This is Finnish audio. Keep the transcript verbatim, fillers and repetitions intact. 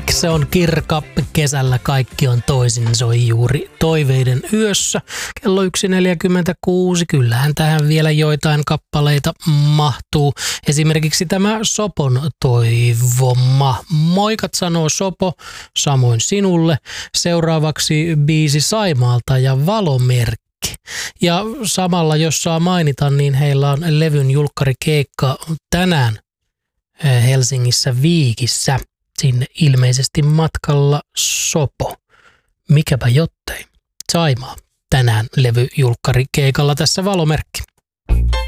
Se on Kirka. Kesällä kaikki on toisin. Se on juuri Toiveiden yössä. Kello yksi neljäkymmentäkuusi. Kyllähän tähän vielä joitain kappaleita mahtuu. Esimerkiksi tämä Sopon toivoma. Moikat sanoo Sopo, samoin sinulle. Seuraavaksi biisi Saimaalta ja Valomerkki. Ja samalla, jos saa mainita, niin heillä on levyn julkkarikeikka tänään Helsingissä Viikissä. Sinne ilmeisesti matkalla Sopo. Mikäpä jottei. Saimaa tänään levyjulkkarikeikalla tässä Valomerkki.